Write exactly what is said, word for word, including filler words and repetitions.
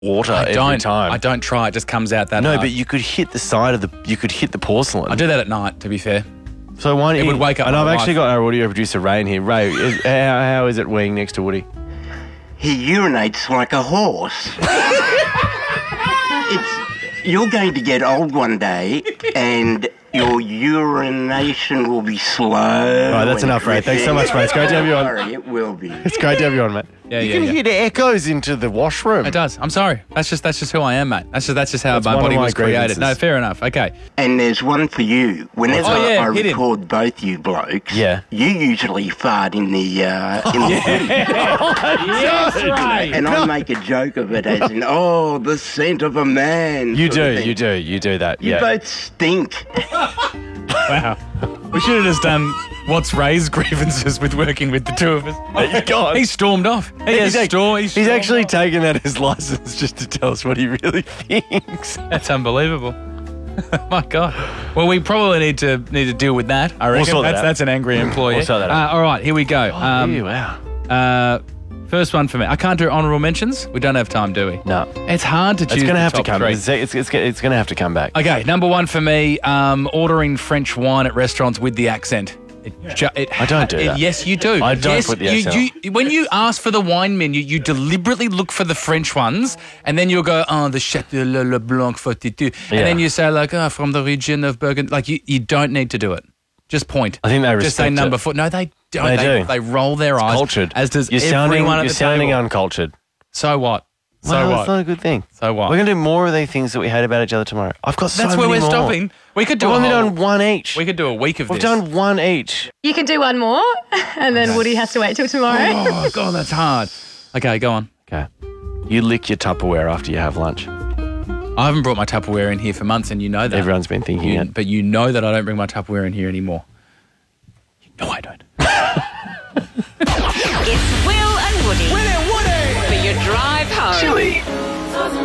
water I every don't, time. I don't try. It just comes out that No, hard. but you could hit the side of the. You could hit the porcelain. I do that at night, to be fair. So why don't It you, would wake up And my I've actually wife. got our audio producer Ray in here. Ray, is, how, how is it weeing next to Woody? He urinates like a horse. it's, you're going to get old one day, and your urination will be slow. Right, that's and enough, Ray. Thanks so much, mate. It's great to have you on. Sorry, it will be. It's great to have you on, mate. Yeah, you yeah, can yeah. hear the echoes into the washroom. It does. I'm sorry. That's just that's just who I am, mate. That's just that's just how That's my one of body my was created. grievances. No, fair enough. Okay. And there's one for you. Whenever Oh, yeah, I hit him. record both you blokes, Yeah. you usually fart in the uh, in the footy. Yes, right. And I make a joke of it as in, oh, the scent of a man. You sort of do, thing. you do, you do that. You yeah. both stink. Wow. We should have just done what's Ray's grievances with working with the two of us. you go. He stormed off. He has He's, storm, he's stormed actually off. taken that as license just to tell us what he really thinks. That's unbelievable. My God. Well, we probably need to need to deal with that. I reckon sort that that's out. that's an angry employee. We'll sort that out. Uh, all right, here we go. Um, Ew, wow. uh, first one for me. I can't do honourable mentions. We don't have time, do we? No. It's hard to choose. It's going to the have to top come. three. It's, it's, it's, it's going to have to come back. Okay, number one for me, um, ordering French wine at restaurants with the accent. It ju- it I don't do it- that. Yes, you do. I don't yes, put the you, accent you, When you ask for the wine menu, you deliberately look for the French ones, and then you'll go, oh, the Chateau Le, Le Blanc forty-two. Yeah. And then you say, like, oh, from the region of Burgundy. Like, you, you don't need to do it. Just point. I think they Just say respect number it. four. No, they don't. They They, do. they roll their eyes. Cultured. As does you're everyone sounding, at You're the sounding table. uncultured. So what? So well, what? that's not a good thing. So what? We're going to do more of the things that we hate about each other tomorrow. I've got so That's many where we're more. stopping. We could do We've a only whole, done one each. We could do a week of We've this. done one each. You can do one more, and then Woody has to wait till tomorrow. Oh, God, that's hard. Okay, go on. Okay. You lick your Tupperware after you have lunch. I haven't brought my Tupperware in here for months, and you know that. Everyone's been thinking You- it. But you know that I don't bring my Tupperware in here anymore.